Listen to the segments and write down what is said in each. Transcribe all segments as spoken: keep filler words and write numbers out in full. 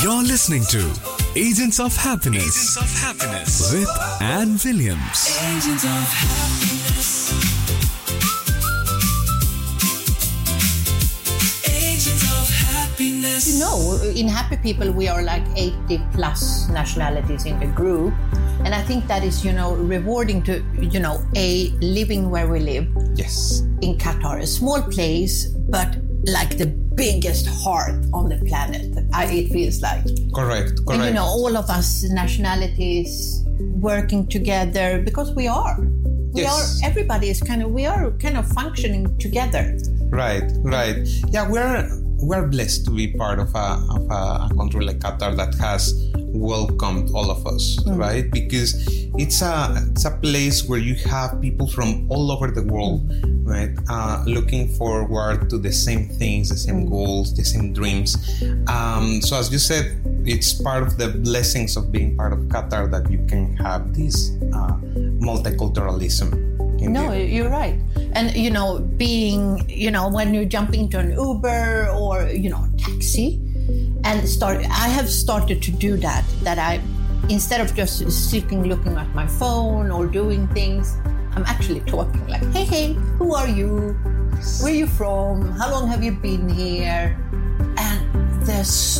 You're listening to Agents of Happiness, Agents of Happiness with Anne Williams. Agents of Happiness. Agents of Happiness. You know, in Happy People, we are like eighty plus nationalities in the group. And I think that is, you know, rewarding to, you know, a living where we live. Yes. In Qatar, a small place, but like the biggest heart on the planet. I, it feels like. Correct, correct. And, you know, all of us nationalities working together because we are. We Yes. are, everybody is kind of, we are kind of functioning together. Right, right. Yeah, we're we're blessed to be part of a of a, a country like Qatar that has welcomed all of us, mm. right? Because it's a it's a place where you have people from all over the world, right? Uh, looking forward to the same things, the same mm. goals, the same dreams. Um, so as you said, it's part of the blessings of being part of Qatar that you can have this uh, multiculturalism. No, you're right. And, you know, being, you know, when you jump into an Uber or, you know, taxi and start, I have started to do that, that I, instead of just sitting looking at my phone or doing things, I'm actually talking like, hey, hey, who are you? Where are you from? How long have you been here? And the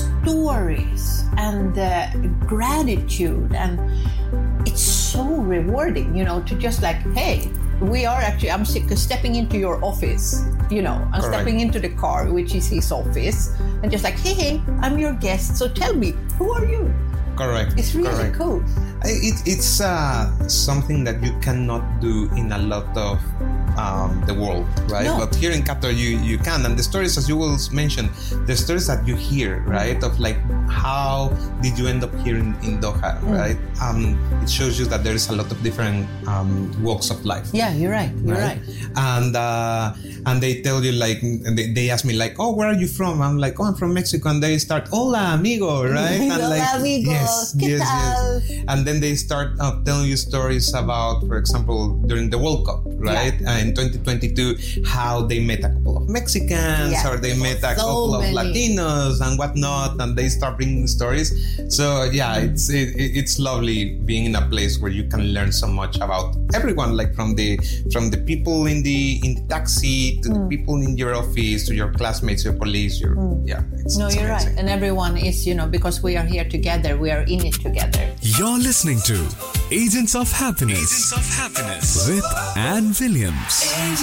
stories and the gratitude, and it's so rewarding, you know, to just like, hey, we are actually, I'm stepping into your office, you know, I'm Correct. stepping into the car, which is his office, and just like, hey, hey, I'm your guest, so tell me, who are you? Correct. It's really Correct. cool. It, it's uh, something that you cannot do in a lot of um, the world, right? No. But here in Qatar, you, you can. And the stories, as you will mention, the stories that you hear, right? Of like, how did you end up here in, in Doha, mm. right? Um, it shows you that there is a lot of different um, walks of life. Yeah, you're right. You're right. right? And uh, and they tell you like, they, they ask me like, oh, where are you from? I'm like, oh, I'm from Mexico. And they start, hola, amigo, right? And Hola, like, amigo. yes, ¿Qué yes, tal? yes. And then they start uh, telling you stories about, for example, during the World Cup, right? Yeah. Uh, in twenty twenty-two, how they met a couple of Mexicans Yeah. or they met a So couple many. of Latinos and whatnot, and they start bringing stories. So yeah, it's it, it's lovely being in a place where you can learn so much about everyone, like from the from the people in the in the taxi to Mm. the people in your office to your classmates, your colleagues. Your Mm. yeah, it's, No, it's you're amazing. right. And everyone is, you know, because we are here together, we are in it together. You're listening to Agents of Happiness, Agents of Happiness. with Anne Williams. Agents